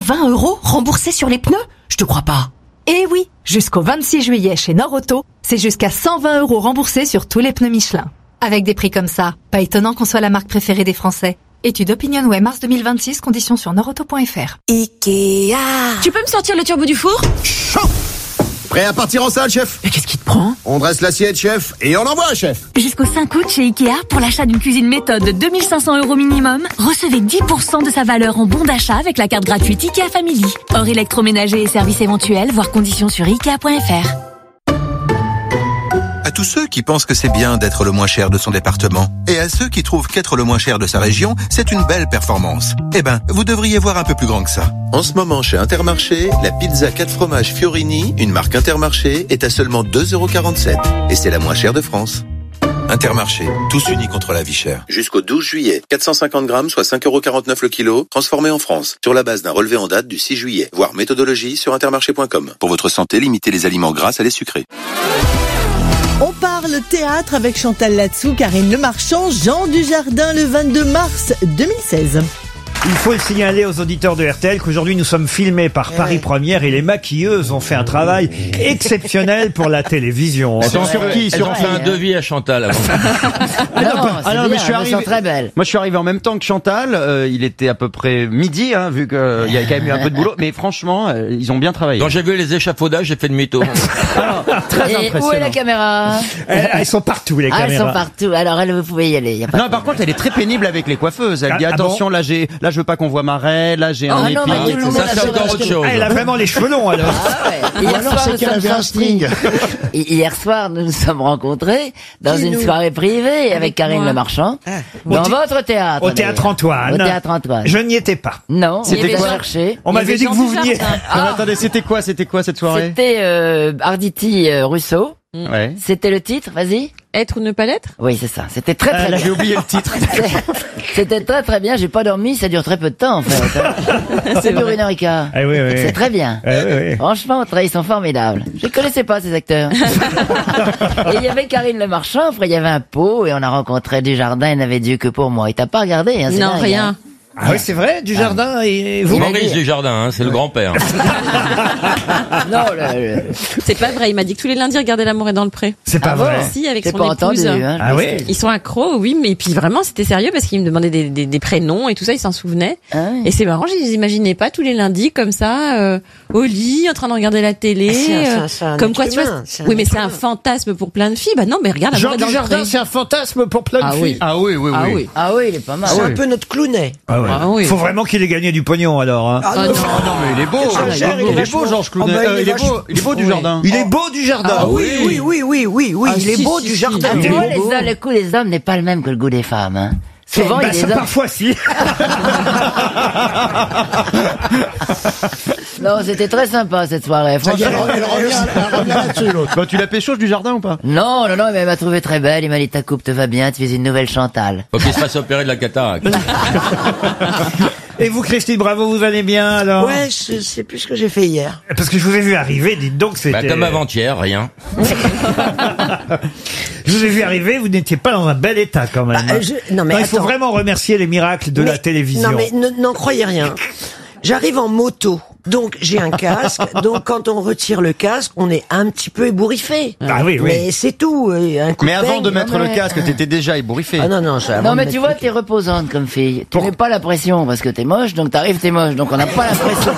120 € remboursés sur les pneus? Je te crois pas. Eh oui, jusqu'au 26 juillet chez Nord Auto, c'est jusqu'à 120 € remboursés sur tous les pneus Michelin. Avec des prix comme ça, pas étonnant qu'on soit la marque préférée des Français. Étude OpinionWay mars 2026, conditions sur nordauto.fr. Ikea. Tu peux me sortir le turbo du four? Chaud. Prêt à partir en salle, chef? Mais qu'est-ce qui te prend? On dresse l'assiette, chef, et on envoie, chef. Jusqu'au 5 août chez Ikea, pour l'achat d'une cuisine méthode de 2500 € minimum, recevez 10% de sa valeur en bon d'achat avec la carte gratuite Ikea Family. Hors électroménager et services éventuels, voir conditions sur Ikea.fr. À tous ceux qui pensent que c'est bien d'être le moins cher de son département, et à ceux qui trouvent qu'être le moins cher de sa région, c'est une belle performance. Eh ben, vous devriez voir un peu plus grand que ça. En ce moment, chez Intermarché, la pizza 4 fromages Fiorini, une marque Intermarché, est à seulement 2,47 €. Et c'est la moins chère de France. Intermarché, tous unis contre la vie chère. Jusqu'au 12 juillet, 450 grammes, soit 5,49 € le kilo, transformé en France, sur la base d'un relevé en date du 6 juillet. Voir méthodologie sur intermarché.com. Pour votre santé, limitez les aliments gras à les sucrés. On parle théâtre avec Chantal Latsou, Karine Lemarchand, Jean Dujardin le 22 mars 2016. Il faut le signaler aux auditeurs de RTL qu'aujourd'hui nous sommes filmés par Paris Première et les maquilleuses ont fait un travail exceptionnel pour la télévision. Sur qui? Elles ont fait un devis à Chantal avant. Mais je suis arrivé, très belle. Moi, je suis arrivé en même temps que Chantal. Il était à peu près midi, vu qu'il y a quand même eu un peu de boulot. Mais franchement, ils ont bien travaillé. Quand j'ai vu les échafaudages, j'ai fait demi-tour. Très impressionnant. Où est la caméra? Elles sont partout, les caméras. Elles sont partout. Alors, vous pouvez y aller. Non, par contre, elle est très pénible avec les coiffeuses. Elle dit attention, là, je veux pas qu'on voit ma raie, là, j'ai un épi. Ça, c'est encore autre chose. Elle a vraiment les cheveux longs, alors. Hier soir, c'est qu'elle avait un string. Hier soir, nous nous sommes rencontrés dans une soirée privée avec Karine Lemarchand. Dans votre théâtre. Au théâtre Antoine. Au théâtre Antoine. Je n'y étais pas. Non. C'était quoi? On m'avait dit que vous veniez. Attendez, c'était quoi cette soirée? C'était Arditi Rousseau. Ouais. C'était le titre, vas-y. Être ou ne pas l'être? Oui, c'est ça. C'était très là, bien. j'ai oublié le titre. C'était très bien. J'ai pas dormi. Ça dure très peu de temps, en fait. Ça dure 1h15. Ah, oui. C'est très bien. Oui. Franchement, ils sont formidables. Je les connaissais pas, ces acteurs. Et il y avait Karine Lemarchand. Après, il y avait un pot et on a rencontré Dujardin. Il n'avait Dieu que pour moi. Il t'a pas regardé, hein? Non, rien. Ah oui, c'est vrai, Dujardin et vous? Maurice Dujardin, c'est le grand-père. Non, C'est pas vrai, il m'a dit que tous les lundis, il regardait L'amour est dans le pré. C'est pas vrai. Si, avec c'est son pas épouse. entendu, hein, Ah oui? Ils sont accros, oui, mais puis vraiment, c'était sérieux parce qu'il me demandait des prénoms et tout ça, il s'en souvenait. Ah oui. Et c'est marrant, je les imaginais pas tous les lundis comme ça, au lit, en train de regarder la télé. C'est un comme quoi, être tu vois. humain, c'est un Oui, mais être c'est un humain. fantasme pour plein de filles. Bah non, mais regarde, L'amour Jean est dans le Dujardin, pré. c'est un fantasme pour plein de filles. Ah oui. Ah oui, il est pas mal. C'est un peu notre clownet. Ah ouais. Ah oui. Faut vraiment qu'il ait gagné du pognon, alors, hein. Ah, Oh non. Non, mais il est beau. Il est beau, Georges Clooney. Il est beau, Dujardin. Il est beau, Dujardin. Ah oui, il est beau du jardin. Tu vois, le goût des hommes n'est pas le même que le goût des femmes, hein. Souvent, il y a des hommes... Parfois, si. Non, c'était très sympa, cette soirée. Franchement. Elle revient là-dessus, l'autre. Bah, tu l'as pécho du jardin ou pas? Non, mais elle m'a trouvé très belle. Il m'a dit, ta coupe te va bien, tu fais une nouvelle Chantal. Faut qu'il se fasse opérer de la cataracte. Et vous, Christine Bravo, vous allez bien, alors? Ouais, je sais plus ce que j'ai fait hier. Parce que je vous ai vu arriver, dites donc, c'était... Comme avant-hier, rien. Je vous ai vu arriver, vous n'étiez pas dans un bel état, quand même. Non, mais il faut attends. vraiment remercier les miracles de la télévision. Non, mais n'en croyez rien. J'arrive en moto, donc j'ai un casque, donc quand on retire le casque, on est un petit peu ébouriffé. Ah oui. Mais c'est tout. Un coup Mais avant peigne, de mettre non, le mais- casque, t'étais déjà ébouriffé. Ah non, ça. Non, mais tu vois, t'es reposante comme fille. Tu mets pas la pression parce que t'es moche, donc t'arrives, t'es moche, donc on n'a pas la pression.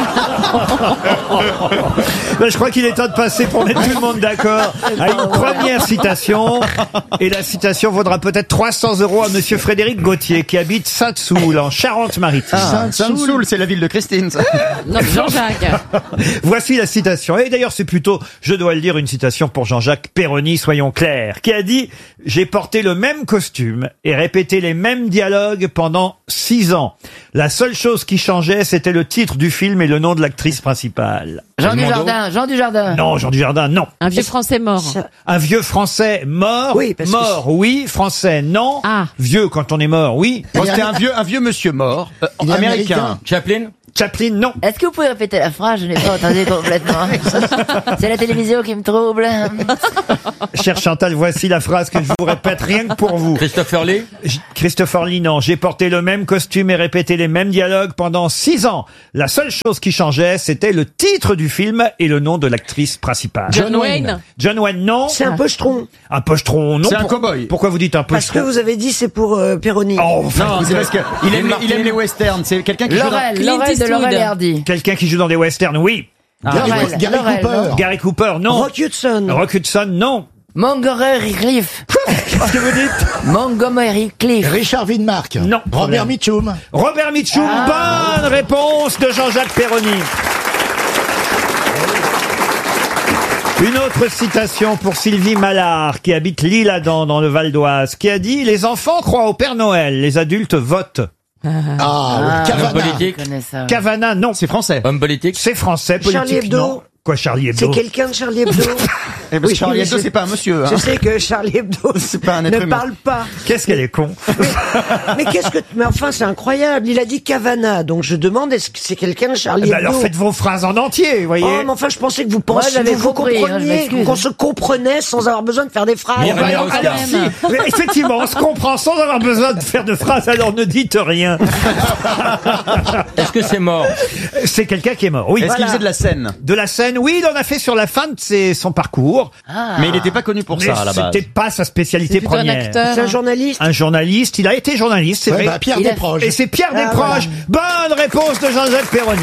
Ben, je crois qu'il est temps de passer pour mettre tout le monde d'accord à une première citation. Et la citation vaudra peut-être 300 € à monsieur Frédéric Gauthier, qui habite Sainte-Soule, en Charente-Maritime. Sainte-Soule, c'est la ville de Christine, ça. Non, Jean-Jacques. Voici la citation. Et d'ailleurs, c'est plutôt, je dois le dire, une citation pour Jean-Jacques Perroni, soyons clairs, qui a dit « J'ai porté le même costume et répété les mêmes dialogues pendant 6 ans. La seule chose qui changeait, c'était le titre du film et le nom de l'actrice principale. » Jean Dujardin. Non, Jean Dujardin, non. Un vieux Français mort. Un vieux Français mort. Oui, parce que mort, oui. Français, non. Ah. Vieux quand on est mort, oui. Bon, c'était un vieux monsieur mort, américain. Chaplin? Chaplin, non. Est-ce que vous pouvez répéter la phrase? Je n'ai pas entendu complètement. C'est la télévision qui me trouble. Cher Chantal, voici la phrase que je vous répète rien que pour vous. Christopher Lee? Christopher Lee, non. J'ai porté le même costume et répété les mêmes dialogues pendant 6 ans. La seule chose qui changeait, c'était le titre du film et le nom de l'actrice principale. John Wayne. John Wayne, non. C'est un pochetron. Un pochetron, non. C'est un cow-boy. Pourquoi vous dites un Parce que pochetron? vous avez dit c'est pour Péroni. Oh, enfin, Non, c'est parce qu'il aime les westerns. C'est quelqu'un qui joue dans... Laurel Clint de Eastwood. Laurel et Hardy. quelqu'un qui joue dans des westerns, oui. Gary Cooper. Gary Cooper, non. Rock Hudson. Rock Hudson, non. Montgomery Cliff. Qu'est-ce que vous dites? Montgomery Cliff. Richard Widmark. Non. Robert Mitchum. Robert Mitchum, bonne réponse de Jean-Jacques Perroni. Une autre citation pour Sylvie Mallard, qui habite l'Isle-Adam dans le Val d'Oise, qui a dit « Les enfants croient au Père Noël, les adultes votent ». Ah, Homme Cavana. politique? Je connais ça. Cavana, non. C'est français. Homme politique? C'est français, politique, Charlie Hebdo. non. Quoi, Charlie C'est Hebdo? quelqu'un de Charlie Hebdo. Et parce que Oui, Charlie Hebdo, je- c'est pas un monsieur. Hein. Je sais que Charlie Hebdo C'est pas un être ne humain. parle pas. Qu'est-ce qu'elle est con. Mais qu'est-ce que... Mais enfin, c'est incroyable. Il a dit Cavana. Donc je demande, est-ce que c'est quelqu'un de Charlie Eh ben Hebdo? alors faites vos phrases en entier, vous voyez. Oh, mais enfin, je pensais que vous Moi, pensiez, j'avais vous compris, hein, je compreniez, m'excuse. qu'on se comprenait sans avoir besoin de faire des phrases. Bon, Bah numéro alors, cinq. si, mais effectivement, on se comprend sans avoir besoin de faire de phrases, alors ne dites rien. Est-ce que c'est mort? C'est quelqu'un qui est mort, oui. Est-ce qu'il faisait de la scène? De la scène, oui, il en a fait sur la fin de son parcours. Mais il n'était pas connu pour Mais ça à la base. c'était pas sa spécialité C'est plutôt un première. acteur. C'est un journaliste. Un journaliste, il a été journaliste, c'est Ouais, vrai. bah, Pierre Il a- Desproges. Et c'est Pierre Ah, Desproges. Bonne réponse de Jean-Jacques Perroni.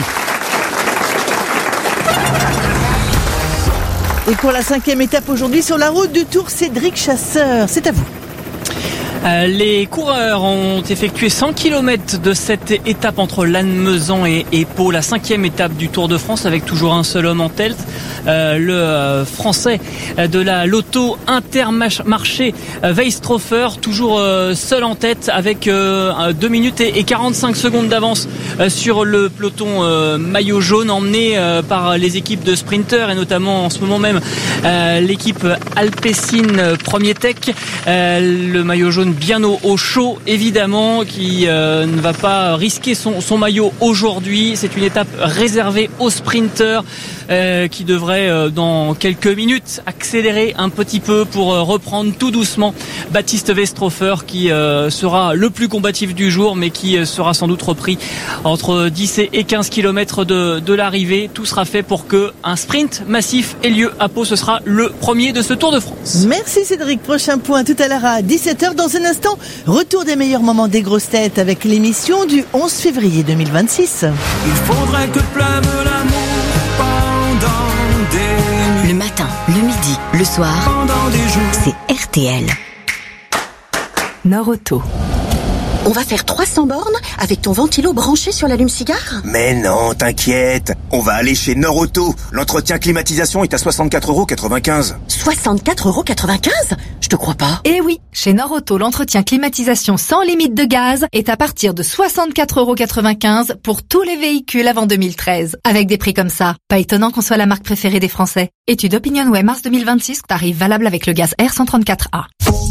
Et pour la 5e étape aujourd'hui sur la route du Tour, Cédric Chasseur, c'est à vous. Les coureurs ont effectué 100 km de cette étape entre Lannemezan et Pau, la 5e étape du Tour de France, avec toujours un seul homme en tête, le français de la Lotto Intermarché, Weistrofer, toujours seul en tête avec 2 minutes et 45 secondes d'avance sur le peloton maillot jaune, emmené par les équipes de sprinters et notamment en ce moment même l'équipe Alpecin Premier Tech, le maillot jaune bien au chaud évidemment, qui ne va pas risquer son maillot aujourd'hui. C'est une étape réservée aux sprinters qui devrait dans quelques minutes accélérer un petit peu pour reprendre tout doucement Baptiste Weistrofer, qui sera le plus combatif du jour, mais qui sera sans doute repris entre 10 et 15 km de l'arrivée. Tout sera fait pour que un sprint massif ait lieu à Pau. Ce sera le premier de ce Tour de France. Merci Cédric. Prochain point tout à l'heure à 17h. Dans un instant, retour des meilleurs moments des grosses têtes avec l'émission du 11 février 2026. Il faudrait que pleuve l'amour pendant des nuits. Le matin, le midi, le soir, Pendant des jours. c'est RTL. Nord-Auto. On va faire 300 bornes avec ton ventilo branché sur l'allume-cigare? Mais non, t'inquiète. On va aller chez Nord-Auto. L'entretien climatisation est à 64,95 €. 64,95 €? Je te crois pas. Eh oui, chez Nord-Auto, l'entretien climatisation sans limite de gaz est à partir de 64,95 € pour tous les véhicules avant 2013. Avec des prix comme ça, pas étonnant qu'on soit la marque préférée des Français. Étude OpinionWay mars 2026, tarif valable avec le gaz R134A.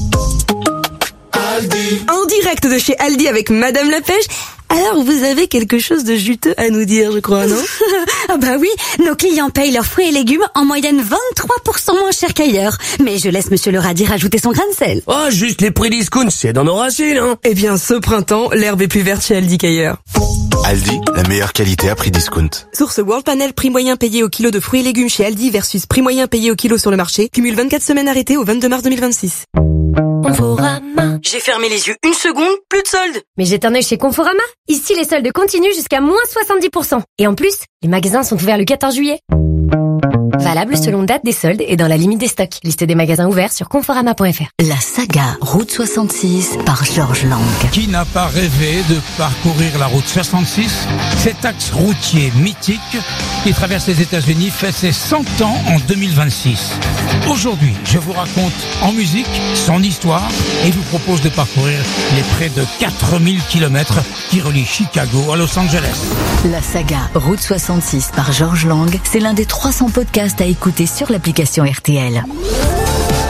En direct de chez Aldi avec Madame la Pêche. Alors, vous avez quelque chose de juteux à nous dire, je crois, non? Ah bah oui, nos clients payent leurs fruits et légumes en moyenne 23% moins cher qu'ailleurs. Mais je laisse Monsieur le radis rajouter son grain de sel. Oh, juste les prix discount, c'est dans nos racines, hein. Eh bien, ce printemps, l'herbe est plus verte chez Aldi qu'ailleurs. Aldi, la meilleure qualité à prix discount. Source World Panel, prix moyen payé au kilo de fruits et légumes chez Aldi versus prix moyen payé au kilo sur le marché. Cumule 24 semaines arrêtées au 22 mars 2026. Conforama. J'ai fermé les yeux une seconde, plus de soldes. Mais jette un œil chez Conforama. Ici, les soldes continuent jusqu'à moins 70%. Et en plus, les magasins sont ouverts le 14 juillet. Valable selon date des soldes et dans la limite des stocks. Liste des magasins ouverts sur conforama.fr. La saga Route 66 par Georges Lang. Qui n'a pas rêvé de parcourir la route 66, cet axe routier mythique qui traverse les États-Unis fait ses 100 ans en 2026. Aujourd'hui, je vous raconte en musique son histoire et vous propose de parcourir les près de 4000 km qui relient Chicago à Los Angeles. La saga Route 66 par Georges Lang, c'est l'un des 300 podcasts à écouter sur l'application RTL.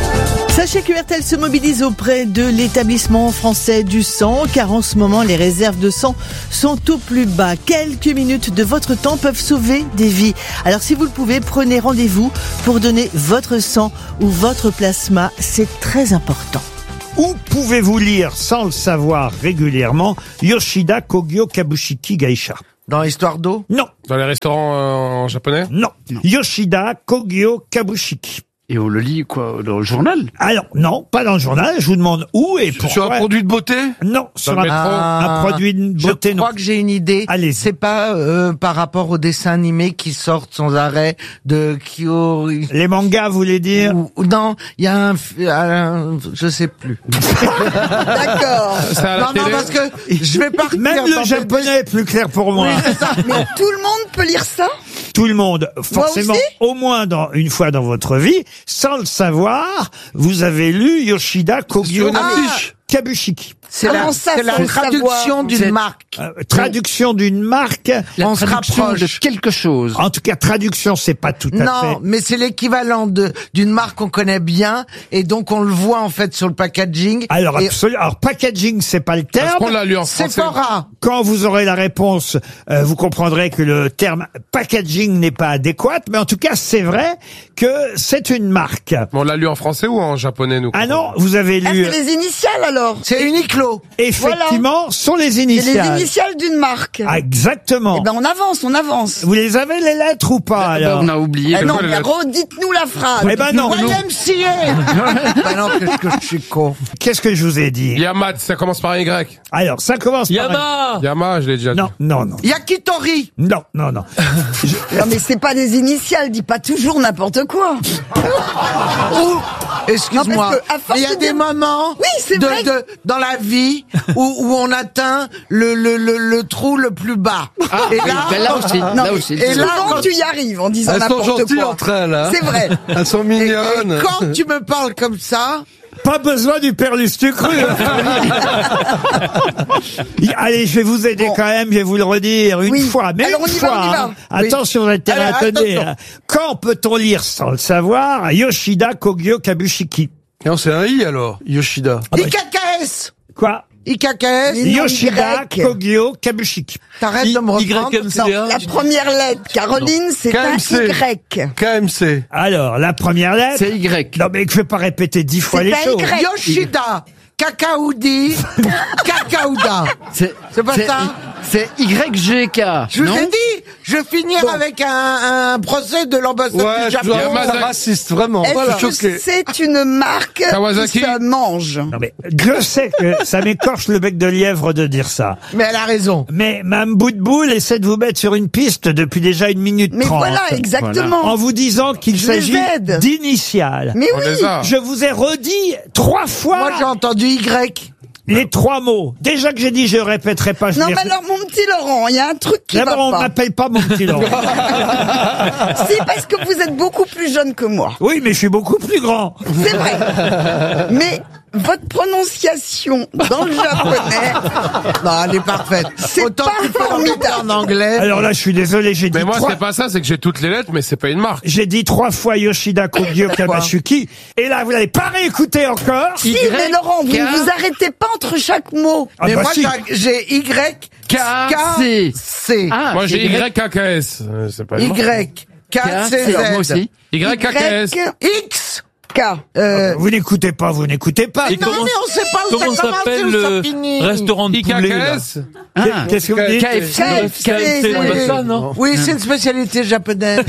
Sachez que RTL se mobilise auprès de l'établissement français du sang, car en ce moment, les réserves de sang sont au plus bas. Quelques minutes de votre temps peuvent sauver des vies. Alors si vous le pouvez, prenez rendez-vous pour donner votre sang ou votre plasma. C'est très important. Où pouvez-vous lire, sans le savoir régulièrement, Yoshida Kogyo Kabushiki Geisha? Dans l'histoire d'eau? Non. Dans les restaurants en japonais? Non. Yoshida Kogyo Kabushiki. Et on le lit quoi, dans le journal? Alors, non, pas dans le journal. Je vous demande où et pourquoi. Sur un produit de beauté? Non, sur un produit de beauté, non. Je crois que j'ai une idée. Allez. C'est pas par rapport aux dessins animés qui sortent sans arrêt de Kyo... Les mangas, vous voulez dire? Non, il y a un... je sais plus. D'accord. Non, parce que je vais partir. Même le japonais est plus clair pour moi. Oui, c'est ça. Mais tout le monde peut lire ça? Tout le monde, forcément, au moins une fois dans votre vie, sans le savoir, vous avez lu Yoshida Kogyo Kabushiki. C'est la traduction d'une marque. Traduction d'une marque. On se rapproche de quelque chose. En tout cas, traduction, c'est pas tout à fait. Non, mais c'est l'équivalent d'une marque qu'on connaît bien, et donc on le voit en fait sur le packaging. Alors, absolument. Alors, packaging, c'est pas le terme. Est-ce qu'on l'a lu en français? Sephora. Quand vous aurez la réponse, vous comprendrez que le terme packaging n'est pas adéquat, mais en tout cas, c'est vrai que c'est une marque. On l'a lu en français ou en japonais, nous? Ah non, vous avez lu... c'est les initiales alors? C'est Uniqlo. Effectivement, sont les initiales. C'est les initiales d'une marque. Ah, exactement. Eh ben, on avance. Vous les avez, les lettres, ou pas, alors? On a oublié. Non, mais dites-nous la phrase. Eh ben, non. Bah non, qu'est-ce que je suis con. Qu'est-ce que je vous ai dit? Yama, ça commence par un Y. Alors, ça commence par... Yama, je l'ai déjà dit. Non. Yakitori. Non. Non, mais c'est pas des initiales, dis pas toujours n'importe quoi. Excuse-moi, il y a des moments dans la vie où on atteint le trou le plus bas. Et là aussi. Et là, quand tu y arrives en disant n'importe quoi. Elles sont gentilles entre elles, hein. C'est vrai. Elles sont mignonnes. Et quand tu me parles comme ça... Pas besoin du perlustu cru. Allez, je vais vous aider quand même, je vais vous le redire une fois. Mais alors, une fois. Attention, vous êtes attention. Quand peut-on lire sans le savoir Yoshida Kogyo Kabushiki? Non, c'est un I alors, Yoshida. IKKS. Quoi? IKKS. Yoshida Kogyo Kabushiki. T'arrêtes de me reprendre. Non, la première lettre, Caroline, c'est un Y. KMC. Alors, la première lettre. C'est Y. Non, mais je ne vais pas répéter 10 fois les choses. Yoshida. Kakaoudi. Kakaouda. C'est pas ça? C'est YGK. Je vous ai dit, je vais finir avec un procès de l'ambassade du Japon. C'est raciste, vraiment. Est-ce que c'est une marque Kawasaki qui se mange? Non, mais je sais que ça m'écorche le bec de lièvre de dire ça. Mais elle a raison. Mais Mme Boutboul essaie de vous mettre sur une piste depuis déjà 1 minute 30. Mais voilà, exactement. En vous disant qu'il s'agit d'initiales. Mais oui. Je vous ai redit 3 fois. Moi, j'ai entendu Y. Les 3 mots. Déjà que j'ai dit, je répéterai pas. Non, mais alors, mon petit Laurent, il y a un truc qui va pas. D'abord, on m'appelle pas mon petit Laurent. Si, parce que vous êtes beaucoup plus jeune que moi. Oui, mais je suis beaucoup plus grand. C'est vrai. Mais votre prononciation dans le japonais... Non, elle est parfaite. C'est autant pas que tu peux formidable. en anglais. Alors là, je suis désolé, j'ai dit Mais moi, c'est pas ça, c'est que j'ai toutes les lettres, mais c'est pas une marque. J'ai dit 3 fois Yoshida Kogyo Kabushiki. Et là, vous n'avez pas réécouté encore. Si, mais Laurent, vous ne vous arrêtez pas entre chaque mot. Mais moi, si. j'ai Y, K, C. Moi, j'ai YKKS. C'est pas une marque. Y, K, C, Z. Moi aussi. YKKS. X. K. Vous n'écoutez pas. Non, mais on sait pas où Comment ça commence et s'appelle où ça le finit. restaurant de poulet là? IKKS. Qu'est-ce que vous dites? KFC, c'est pas ça, non? Oui, c'est une spécialité japonaise.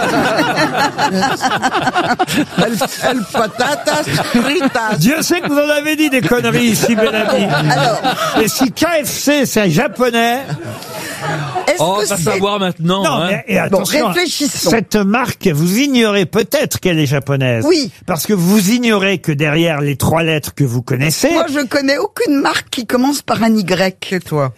El patatas fritas. Dieu sait que vous en avez dit des conneries ici, bel ami. Et si KFC, c'est japonais... On va savoir maintenant. Non, mais et attention, réfléchissons. cette marque, vous ignorez peut-être qu'elle est japonaise. Oui. Parce que vous ignorez que derrière les 3 lettres que vous connaissez... Moi, je connais aucune marque qui commence par un Y. Et toi?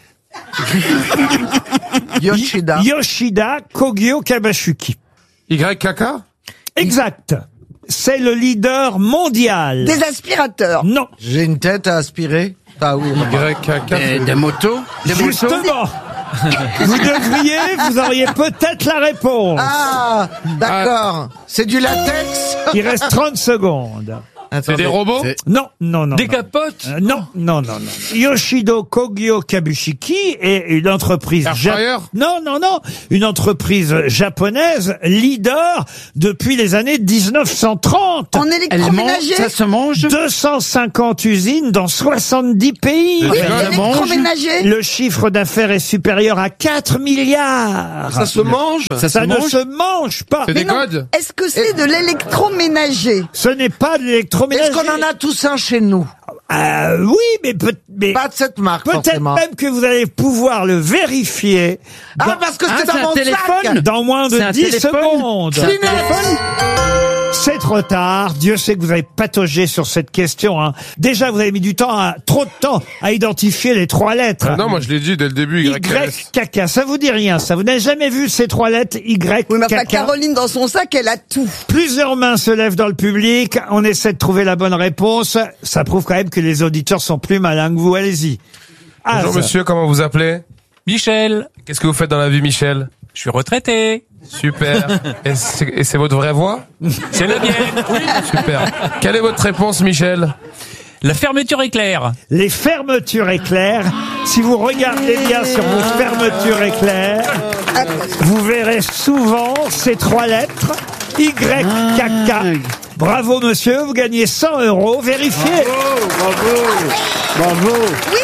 Yoshida. Yoshida Kogyo Kabushiki. YKK. Exact. C'est le leader mondial. Des aspirateurs. Non. J'ai une tête à aspirer. Ah oui. YKK. Des motos. Justement. Vous devriez, vous auriez peut-être la réponse. Ah, d'accord. C'est du latex. Il reste 30 secondes. C'est des robots? Non, non, non. Des non. capotes? Non, non, non, non. Yoshido Kogyo Kabushiki est une entreprise une entreprise japonaise leader depuis les années 1930. En électroménager? Ça se mange. 250 usines dans 70 pays. Oui, électroménager. Le chiffre d'affaires est supérieur à 4 milliards. Ça se mange? Ça ne se mange pas. C'est des codes? Est-ce que c'est de l'électroménager? Ce n'est pas de l'électroménager. Est-ce qu'on en a tous un chez nous? Oui, mais pas de cette marque, peut-être forcément. même que vous allez pouvoir le vérifier. Parce que c'est dans mon sac. Dans moins de 10 secondes. C'est un téléphone. C'est trop tard. Dieu sait que vous avez pataugé sur cette question. Hein. Déjà, vous avez mis trop de temps à identifier les 3 lettres. Non, moi je l'ai dit dès le début, YKS. YKK. Ça vous dit rien, ça. Vous n'avez jamais vu ces 3 lettres YKK. Oui, mais enfin, Caroline, dans son sac, elle a tout. Plusieurs mains se lèvent dans le public. On essaie de trouver la bonne réponse. Ça prouve quand même que les auditeurs sont plus malins que vous. Allez-y. Bonjour monsieur, comment vous appelez? Michel. Qu'est-ce que vous faites dans la vie, Michel? Je suis retraité. Super. Et c'est votre vraie voix? C'est la mienne. Oui. Super. Quelle est votre réponse, Michel? La fermeture éclair. Les fermetures éclairs. Si vous regardez bien sur vos fermetures éclairs, vous verrez souvent ces 3 lettres. YKK. Bravo monsieur, vous gagnez 100 €. Vérifiez. Bravo. Oui.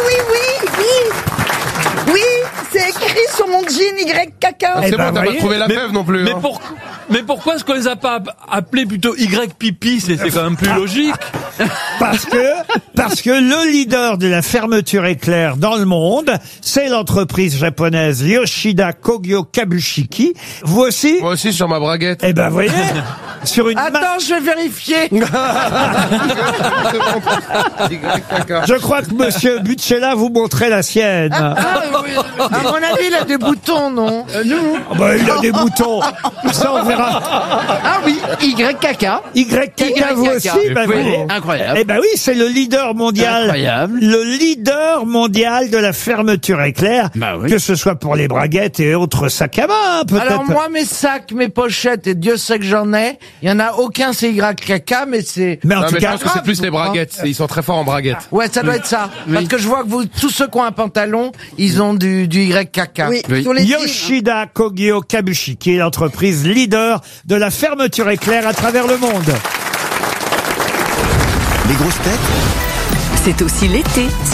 Oui, c'est écrit sur mon jean YKK. C'est bon, t'as pas trouvé la fève non plus. Mais pourquoi est-ce qu'on les a pas appelés plutôt Y pipi? C'est quand même plus logique. Parce que le leader de la fermeture éclair dans le monde, c'est l'entreprise japonaise Yoshida Kogyo Kabushiki. Vous aussi? Moi aussi sur ma braguette. Eh ben, voyez. Sur une Attends, je vais vérifier. Je crois que monsieur Butchella vous montrait la sienne. À mon avis, il a des boutons, non? Nous? Il a des boutons. Ça, on verra. Ah oui, YKK. YKK, vous aussi? Incroyable. Eh ben oui, c'est le leader mondial. Incroyable. Le leader mondial de la fermeture éclair. Que ce soit pour les braguettes et autres sacs à main, peut-être. Alors moi, mes sacs, mes pochettes, et Dieu sait que j'en ai, il y en a aucun, c'est YKK, mais c'est... Mais en tout cas, je pense que c'est plus les braguettes. Ils sont très forts en braguettes. Ouais, ça doit être ça. Parce que je vois que tous ceux qui ont un pantalon, ils ont du YKK. Oui. Yoshida Kogyo Kabushiki est l'entreprise leader de la fermeture éclair à travers le monde. Les grosses têtes C'est aussi l'été